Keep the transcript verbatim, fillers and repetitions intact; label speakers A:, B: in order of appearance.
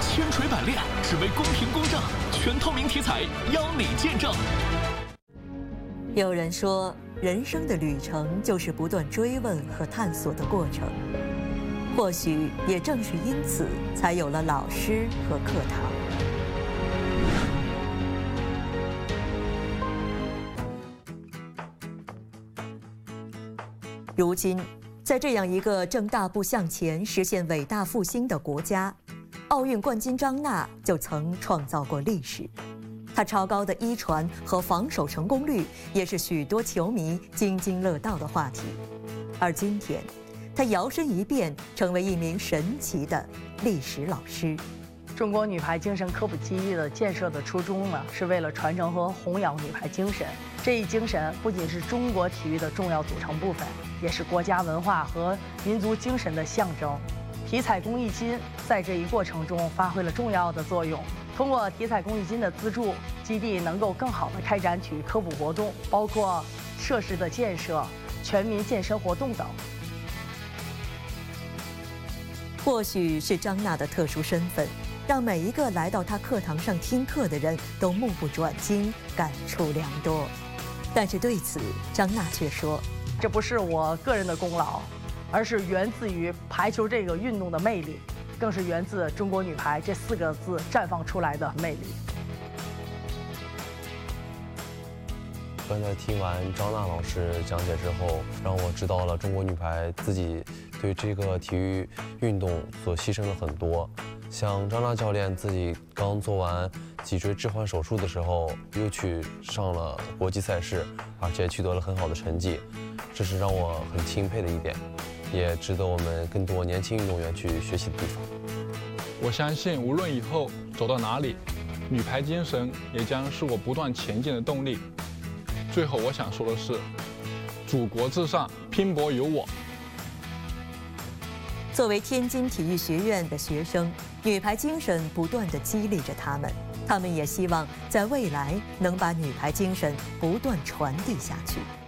A: 千锤百炼，只为公平公正，全透明题材，邀你见证。
B: 有人说，人生的旅程就是不断追问和探索的过程。或许也正是因此，才有了老师和课堂。如今，在这样一个正大步向前、实现伟大复兴的国家，奥运冠军张娜就曾创造过历史。她超高的一传和防守成功率，也是许多球迷津津乐道的话题。而今天，她摇身一变，成为一名神奇的历史老师。
C: 中国女排精神科普基地的建设的初衷呢，是为了传承和弘扬女排精神。这一精神不仅是中国体育的重要组成部分，也是国家文化和民族精神的象征。体彩公益金在这一过程中发挥了重要的作用。通过体彩公益金的资助，基地能够更好地开展体育科普活动，包括设施的建设、全民健身活动等。
B: 或许是张娜的特殊身份，让每一个来到她课堂上听课的人都目不转睛，感触良多。但是对此，张娜却说：“
C: 这不是我个人的功劳，而是源自于排球这个运动的魅力，更是源自中国女排这四个字绽放出来的魅力。”
D: 刚才听完张娜老师讲解之后，让我知道了中国女排自己对这个体育运动所牺牲了很多。像张娜教练自己刚做完脊椎置换手术的时候，又去上了国际赛事，而且取得了很好的成绩，这是让我很钦佩的一点，也值得我们更多年轻运动员去学习的地方。
E: 我相信，无论以后走到哪里，女排精神也将是我不断前进的动力。最后，我想说的是，祖国至上，拼搏有我。
B: 作为天津体育学院的学生，女排精神不断地激励着他们，他们也希望在未来能把女排精神不断传递下去。